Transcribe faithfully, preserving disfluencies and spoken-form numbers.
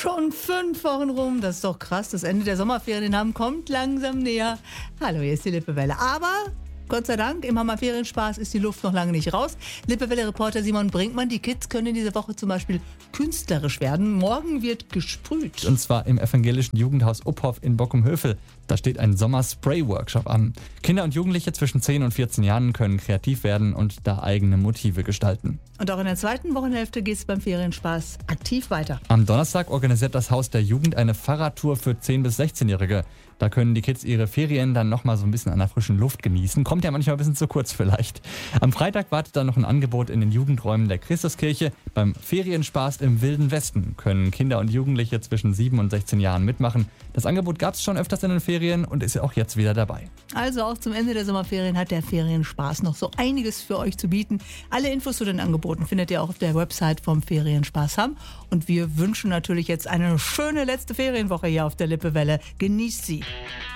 Schon fünf Wochen rum, das ist doch krass. Das Ende der Sommerferien in Hamm kommt langsam näher. Hallo, hier ist die Lippewelle. Aber Gott sei Dank, im Hammer Ferienspaß ist die Luft noch lange nicht raus. Lippewelle-Reporter Simon Brinkmann, die Kids können in dieser Woche zum Beispiel künstlerisch werden. Morgen wird gesprüht. Und zwar im evangelischen Jugendhaus Uphoff in Bockum-Hövel. Da steht ein Sommer-Spray-Workshop an. Kinder und Jugendliche zwischen zehn und vierzehn Jahren können kreativ werden und da eigene Motive gestalten. Und auch in der zweiten Wochenhälfte geht es beim Ferienspaß aktiv weiter. Am Donnerstag organisiert das Haus der Jugend eine Fahrradtour für zehn- bis sechzehnjährige. Da können die Kids ihre Ferien dann nochmal so ein bisschen an der frischen Luft genießen. Kommt ja manchmal ein bisschen zu kurz vielleicht. Am Freitag wartet dann noch ein Angebot in den Jugendräumen der Christuskirche. Beim Ferienspaß im Wilden Westen können Kinder und Jugendliche zwischen sieben und sechzehn Jahren mitmachen. Das Angebot gab es schon öfters in den Ferien und ist ja auch jetzt wieder dabei. Also auch zum Ende der Sommerferien hat der Ferienspaß noch so einiges für euch zu bieten. Alle Infos zu den Angeboten findet ihr auch auf der Website vom Ferienspaß Hamm. Und wir wünschen natürlich jetzt eine schöne letzte Ferienwoche hier auf der Lippewelle. Genießt sie!